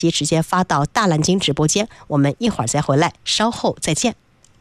直接发到大蓝鲸直播间，我们一会儿再回来，稍后再见。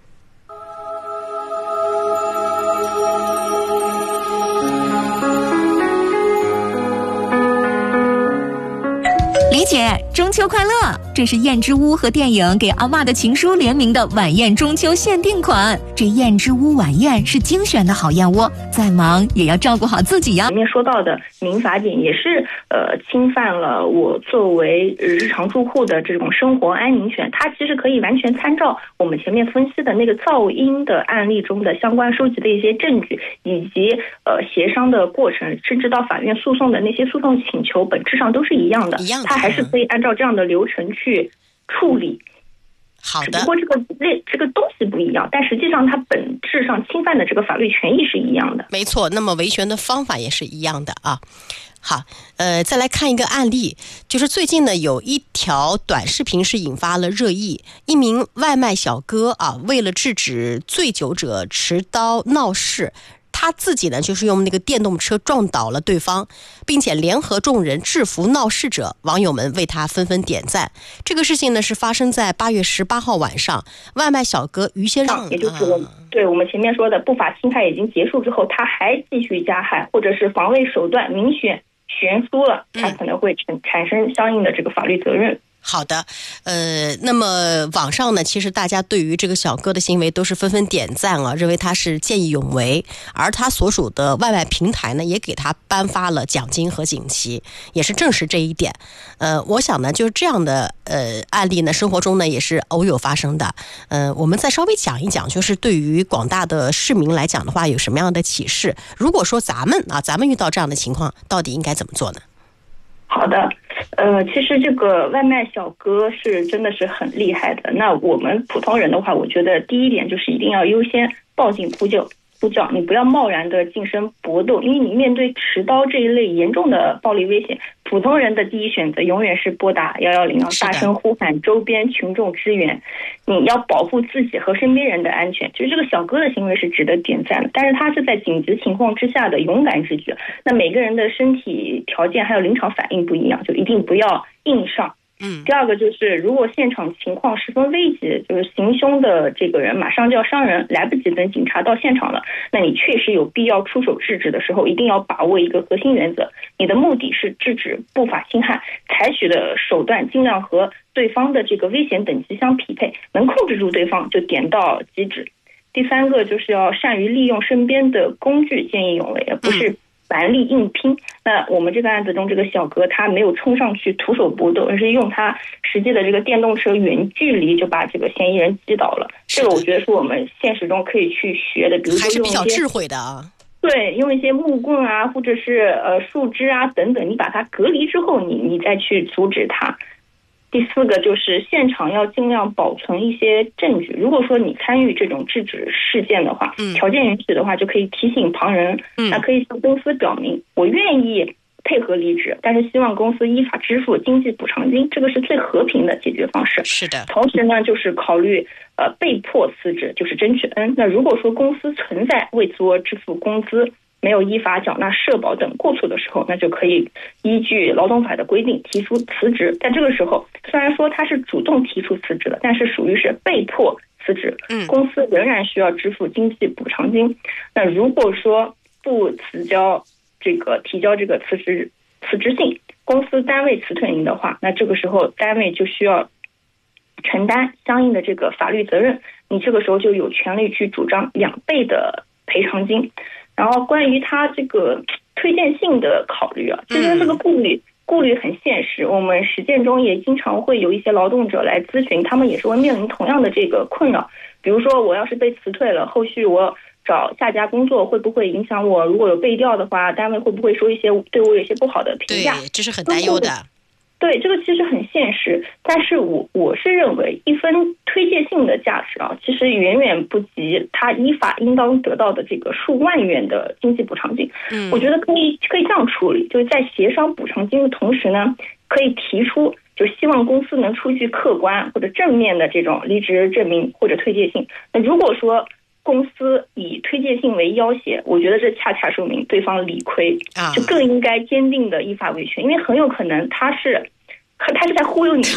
李姐，中秋快乐！这是燕之屋和电影《给阿嬷的情书》联名的晚宴中秋限定款。这燕之屋晚宴是精选的好燕窝，再忙也要照顾好自己呀。 前面说到的民法典也是侵犯了我作为日常住户的这种生活安宁权，它其实可以完全参照我们前面分析的那个噪音的案例中的相关收集的一些证据，以及协商的过程，甚至到法院诉讼的那些诉讼请求，本质上都是一样的，它还是可以按照这样的流程去处理。 好的， 只不过这个东西不一样，但实际上它本质上侵犯的这个法律权益是一样的。 没错，那么维权的方法也是一样的啊。好，再来看一个案例，就是最近呢有一条短视频是引发了热议，一名外卖小哥啊，为了制止醉酒者持刀闹事，他自己呢就是用那个电动车撞倒了对方，并且联合众人制服闹事者，网友们为他纷纷点赞。这个事情呢是发生在8月18号晚上，外卖小哥于先生， 也就是我们前面说的不法侵害已经结束之后，他还继续加害，或者是防卫手段明显悬殊了，他可能会产生相应的这个法律责任。 好的，那么网上呢，其实大家对于这个小哥的行为都是纷纷点赞啊，认为他是见义勇为，而他所属的外卖平台呢，也给他颁发了奖金和锦旗，也是证实这一点。我想呢，就是这样的案例呢，生活中呢也是偶有发生的。我们再稍微讲一讲，就是对于广大的市民来讲的话，有什么样的启示？如果说咱们遇到这样的情况，到底应该怎么做呢？ 好的，其实这个外卖小哥是真的是很厉害的。那我们普通人的话，我觉得第一点就是一定要优先报警呼叫，你不要贸然的近身搏斗，因为你面对持刀这一类严重的暴力危险，普通人的第一选择永远是拨打110，要大声呼喊周边群众支援。你要保护自己和身边人的安全。就是这个小哥的行为是值得点赞的，但是他是在紧急情况之下的勇敢之举。那每个人的身体条件还有临场反应不一样，就一定不要硬上。第二个就是，如果现场情况十分危急，就是行凶的这个人马上就要伤人，来不及等警察到现场了，那你确实有必要出手制止的时候，一定要把握一个核心原则，你的目的是制止不法侵害，采取的手段尽量和对方的这个危险等级相匹配，能控制住对方就点到即止。第三个就是要善于利用身边的工具，见义勇为，而不是顽力硬拼。那我们这个案子中，这个小哥他没有冲上去徒手搏斗，而是用他实际的这个电动车远距离就把这个嫌疑人击倒了。这个我觉得是我们现实中可以去学的，比如说还是比较智慧的啊。 对，用一些木棍啊，或者是树枝啊等等，你把它隔离之后，你再去阻止它。第四个就是现场要尽量保存一些证据，如果说你参与这种制止事件的话，条件允许的话，就可以提醒旁人，那可以向公司表明我愿意配合离职，但是希望公司依法支付经济补偿金，这个是最和平的解决方式。 是的。 同时呢，就是考虑被迫辞职，就是争取恩。那如果说公司存在未足额支付工资，没有依法缴纳社保等过错的时候，那就可以依据劳动法的规定提出辞职。在这个时候，虽然说他是主动提出辞职的，但是属于是被迫辞职，公司仍然需要支付经济补偿金。那如果说不提交这个辞职信，公司单位辞退您的话，那这个时候单位就需要承担相应的这个法律责任，你这个时候就有权利去主张2倍的赔偿金。然后关于他这个推荐信的考虑啊，其实这个顾虑很现实。我们实践中也经常会有一些劳动者来咨询，他们也是会面临同样的这个困扰。比如说我要是被辞退了，后续我找下家工作会不会影响我？如果有被调的话，单位会不会说一些对我有些不好的评价？ 对，这是很担忧的。 对，这个其实很现实，但是我是认为一份推荐信的价值啊，其实远远不及他依法应当得到的这个数万元的经济补偿金。我觉得可以这样处理，就是在协商补偿金的同时呢，可以提出就希望公司能出具客观或者正面的这种离职证明或者推荐信。那如果说公司以推荐信为要挟，我觉得这恰恰说明对方理亏，就更应该坚定的依法维权，因为很有可能他是在忽悠你嘛。